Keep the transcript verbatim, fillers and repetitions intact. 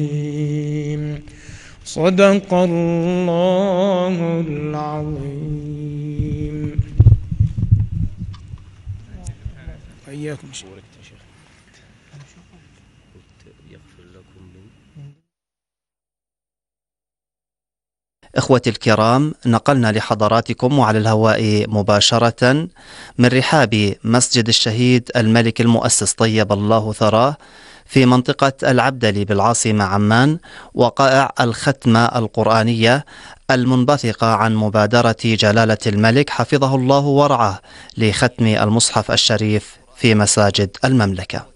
صدق الله العظيم. حياكم شيخ. إخوتي الكرام، نقلنا لحضراتكم وعلى الهواء مباشرة من رحاب مسجد الشهيد الملك المؤسس طيب الله ثراه في منطقة العبدلي بالعاصمة عمان وقائع الختمة القرآنية المنبثقة عن مبادرة جلالة الملك حفظه الله ورعاه لختم المصحف الشريف في مساجد المملكة.